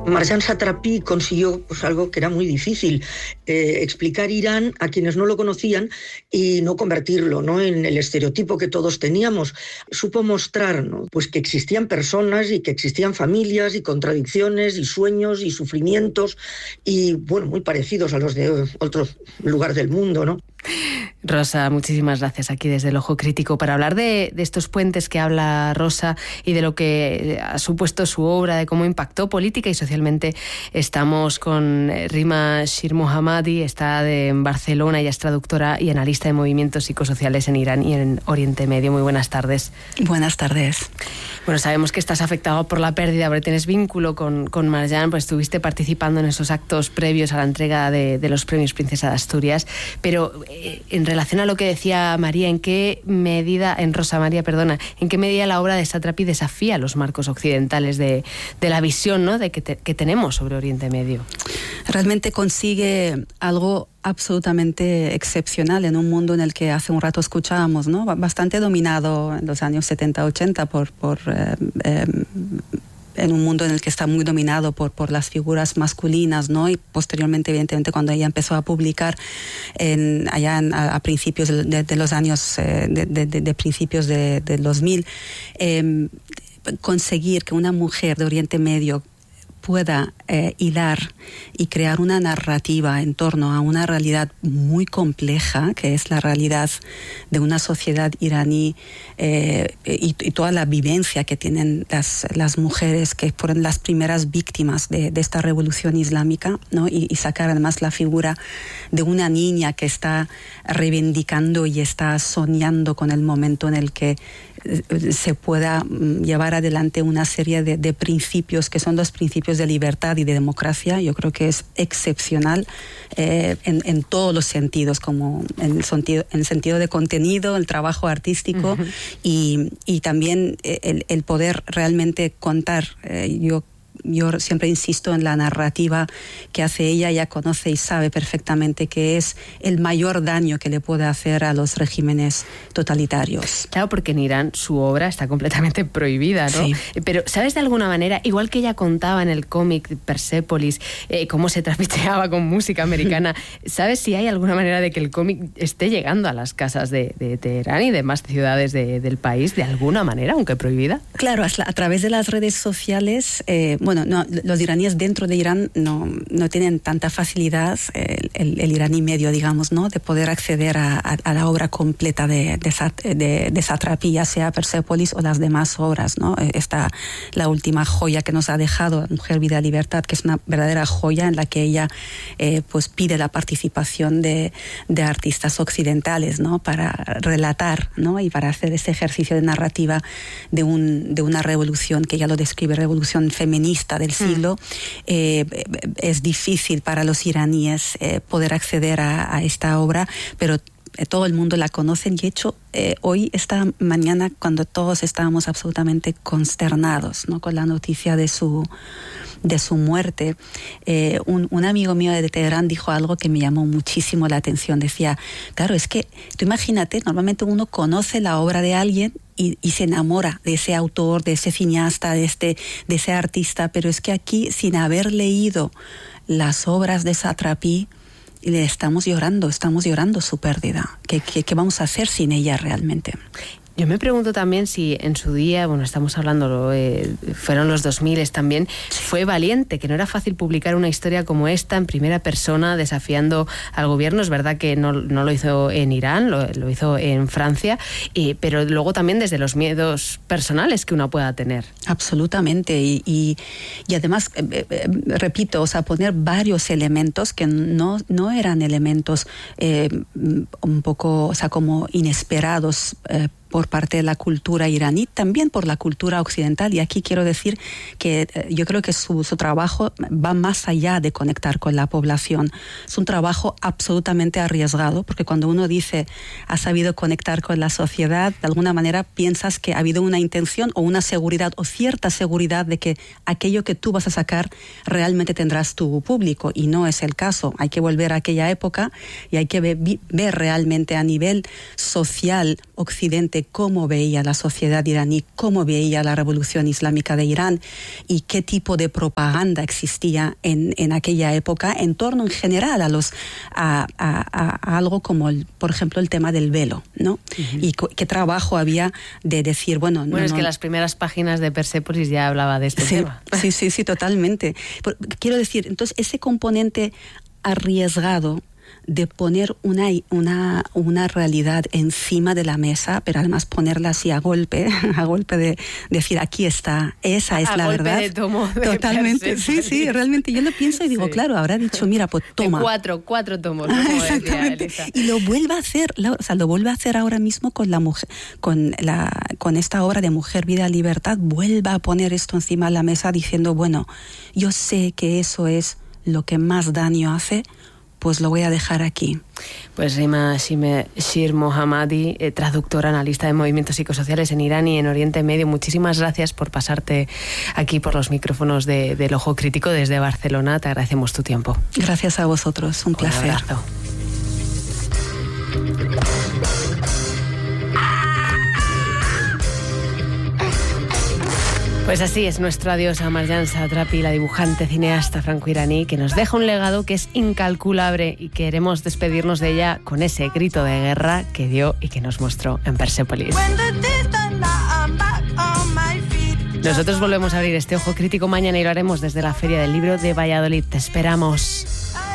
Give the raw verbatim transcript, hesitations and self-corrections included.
Marjane Satrapi consiguió pues, algo que era muy difícil, eh, explicar Irán a quienes no lo conocían y no convertirlo, ¿no?, en el estereotipo que todos teníamos. Supo mostrar, ¿no?, pues, que existían personas y que existían familias y contradicciones y sueños y sufrimientos y, bueno, muy parecidos a los de otro lugar del mundo, ¿no? Rosa, muchísimas gracias aquí desde El Ojo Crítico para hablar de, de estos puentes que habla Rosa y de lo que ha supuesto su obra, de cómo impactó política y socialmente. Estamos con Rima Shirmohammadi, está de, en Barcelona, ella es traductora y analista de movimientos psicosociales en Irán y en Oriente Medio. Muy buenas tardes. Buenas tardes. Bueno, sabemos que estás afectado por la pérdida, porque tienes vínculo con, con Marjane, pues estuviste participando en esos actos previos a la entrega de, de los premios Princesa de Asturias, pero eh, en relación a lo que decía María, ¿en qué medida, en Rosa María, perdona, en qué medida la obra de Satrapi desafía los marcos occidentales de, de la visión, ¿no?, de que, te, que tenemos sobre Oriente Medio? Realmente consigue algo absolutamente excepcional en un mundo en el que hace un rato escuchábamos, ¿no?, bastante dominado en los años setenta ochenta por... por eh, eh, en un mundo en el que está muy dominado por, por las figuras masculinas, ¿no? Y posteriormente, evidentemente, cuando ella empezó a publicar en, allá en, a, a principios de, de, de los años, eh, de, de, de principios de, de dos mil, eh, conseguir que una mujer de Oriente Medio pueda eh, hilar y crear una narrativa en torno a una realidad muy compleja, que es la realidad de una sociedad iraní eh, y, y toda la vivencia que tienen las, las mujeres que fueron las primeras víctimas de, de esta revolución islámica, ¿no? Y, y sacar además la figura de una niña que está reivindicando y está soñando con el momento en el que se pueda llevar adelante una serie de, de principios que son los principios de libertad y de democracia. Yo creo que es excepcional eh, en, en todos los sentidos, como en el sentido, en el sentido de contenido, el trabajo artístico uh-huh. y, y también el, el poder realmente contar. Eh, yo Yo siempre insisto en la narrativa que hace ella. Ella conoce y sabe perfectamente que es el mayor daño que le puede hacer a los regímenes totalitarios. Claro, porque en Irán su obra está completamente prohibida, ¿no? Sí. Pero ¿sabes de alguna manera, igual que ella contaba en el cómic Persépolis, eh, cómo se trapicheaba con música americana, ¿sabes si hay alguna manera de que el cómic esté llegando a las casas de, de Teherán y demás ciudades de, del país de alguna manera, aunque prohibida? Claro, a, a través de las redes sociales, eh, bueno, no, los iraníes dentro de Irán no, no tienen tanta facilidad, el, el, el iraní medio, digamos, ¿no?, de poder acceder a, a, a la obra completa de, de, Sat, de, de Satrapi, ya sea Persépolis o las demás obras, ¿no? Esta, la última joya que nos ha dejado, Mujer, Vida, Libertad, que es una verdadera joya en la que ella eh, pues pide la participación de, de artistas occidentales, ¿no?, para relatar, ¿no?, y para hacer ese ejercicio de narrativa de, un, de una revolución que ella lo describe, revolución feminista del siglo. Mm. Eh, es difícil para los iraníes eh, poder acceder a, a esta obra, pero todo el mundo la conoce. Y de hecho, eh, hoy, esta mañana, cuando todos estábamos absolutamente consternados, ¿no?, con la noticia de su de su muerte, eh, un, un amigo mío de Teherán dijo algo que me llamó muchísimo la atención. Decía, claro, es que tú imagínate, normalmente uno conoce la obra de alguien y, y se enamora de ese autor, de ese cineasta, de, este, de ese artista, pero es que aquí, sin haber leído las obras de Satrapi, le estamos llorando, estamos llorando su pérdida. ¿Qué, qué, qué vamos a hacer sin ella realmente? Yo me pregunto también si en su día, bueno, estamos hablando, eh, fueron los dos mil también, fue valiente, que no era fácil publicar una historia como esta en primera persona, desafiando al gobierno. Es verdad que no, no lo hizo en Irán, lo, lo hizo en Francia, y, pero luego también desde los miedos personales que uno pueda tener. Absolutamente, y, y, y además, eh, eh, repito, o sea, poner varios elementos que no, no eran elementos eh, un poco, o sea, como inesperados, eh, por parte de la cultura iraní, también por la cultura occidental. Y aquí quiero decir que eh, yo creo que su, su trabajo va más allá de conectar con la población. Es un trabajo absolutamente arriesgado, porque cuando uno dice ha sabido conectar con la sociedad, de alguna manera piensas que ha habido una intención o una seguridad o cierta seguridad de que aquello que tú vas a sacar realmente tendrás tu público, y no es el caso. Hay que volver a aquella época y hay que ver, ver realmente a nivel social Occidente cómo veía la sociedad iraní, cómo veía la revolución islámica de Irán y qué tipo de propaganda existía en, en aquella época en torno en general a, los, a, a, a algo como, el, por ejemplo, el tema del velo, ¿no? Uh-huh. Y qué trabajo había de decir, bueno... Bueno, no, es no, que las primeras páginas de Persépolis ya hablaba de este sí, tema. Sí, sí, sí, totalmente. Quiero decir, entonces, ese componente arriesgado de poner una, una, una realidad encima de la mesa, pero además ponerla así a golpe, a golpe de decir, aquí está, esa es a la golpe verdad. De tomo de Totalmente, sí, sí, realmente yo lo pienso y digo, sí. Claro, habrá dicho, mira, pues toma. De cuatro, cuatro tomos, como exactamente. Decía y lo vuelve a hacer, o sea, lo vuelve a hacer ahora mismo con la mujer, con la, con esta obra de Mujer, Vida, Libertad, vuelve a poner esto encima de la mesa diciendo, bueno, yo sé que eso es lo que más daño hace, pues lo voy a dejar aquí. Pues Rima Shir Mohammadi, eh, traductora, analista de movimientos psicosociales en Irán y en Oriente Medio, muchísimas gracias por pasarte aquí por los micrófonos de, del Ojo Crítico desde Barcelona. Te agradecemos tu tiempo. Gracias a vosotros, un, un placer. Abrazo. Pues así es nuestro adiós a Marjan Satrapi, la dibujante cineasta franco-iraní, que nos deja un legado que es incalculable y queremos despedirnos de ella con ese grito de guerra que dio y que nos mostró en Persépolis. Nosotros volvemos a abrir este Ojo Crítico mañana y lo haremos desde la Feria del Libro de Valladolid. Te esperamos.